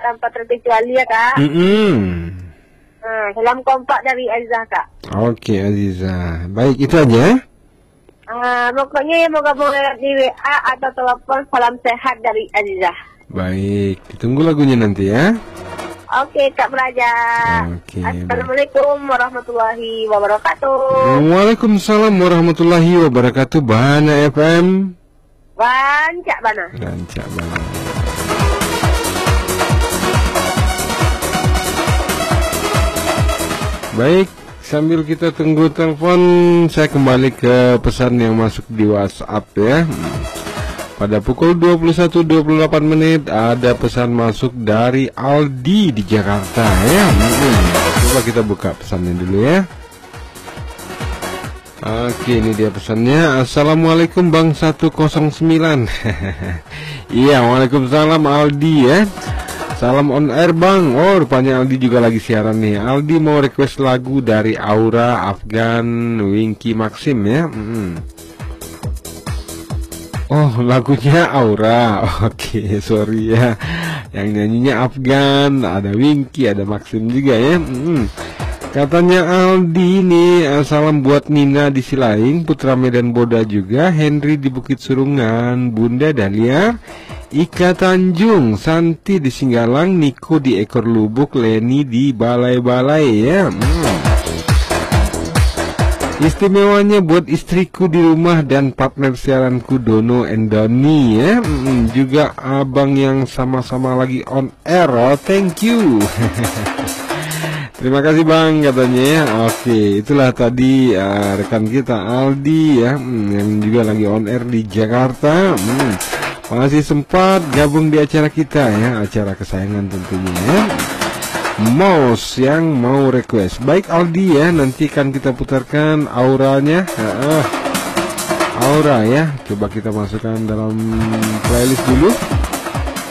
tanpa terkecuali ya Kak. Salam kompak dari Azizah Kak. Oke Azizah, baik itu aja. Pokoknya ya moga di WA atau telepon salam sehat dari Azizah. Baik, ditunggu lagunya nanti ya. Oke Kak Praja. Oke, Assalamualaikum warahmatullahi wabarakatuh. Waalaikumsalam warahmatullahi wabarakatuh. Bahana FM. Rancak Bana. Rancak Bana. Baik, sambil kita tunggu telepon, saya kembali ke pesan yang masuk di WhatsApp ya. Pada pukul 21.28 ada pesan masuk dari Aldi di Jakarta ya. Coba kita buka pesannya dulu ya. Oke, ini dia pesannya. Assalamualaikum Bang 109. Iya, waalaikumsalam Aldi ya. Salam on air Bang. Oh, rupanya Aldi juga lagi siaran nih. Aldi mau request lagu dari Aura, Afgan, Winky Maxim ya. Oh, lagunya Aura. Oke, sorry ya. Yang nyanyinya Afgan, ada Winky, ada Maxim juga ya. Katanya Aldi nih, salam buat Nina di Silaing, Putra Medan Boda juga, Henry di Bukit Surungan, Bunda Dahlia, Ika Tanjung, Santi di Singgalang, Niko di Ekor Lubuk, Leni di Balai-Balai ya. Istimewanya buat istriku di rumah dan partner siaranku Dono and Doni ya. Juga abang yang sama-sama lagi on air. Oh, thank you. Terima kasih Bang katanya ya. Oke, itulah tadi rekan kita Aldi ya, yang juga lagi on air di Jakarta. Masih sempat gabung di acara kita ya, acara kesayangan tentunya ya. Mouse yang mau request. Baik Aldi ya, nanti kan kita putarkan auranya. Aura ya, coba kita masukkan dalam playlist dulu.